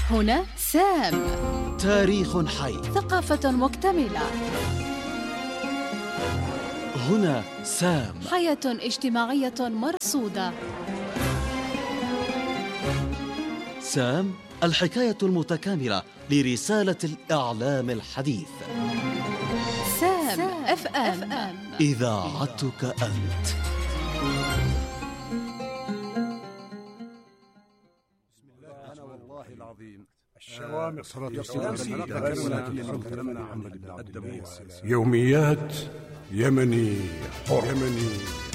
هنا سام. تاريخ حي. ثقافة مكتملة. هنا سام. حياة اجتماعية مرصودة. سام، الحكاية المتكاملة لرسالة الإعلام الحديث. سام اف ام، إذاعتك أنت. يوميات يمني حر.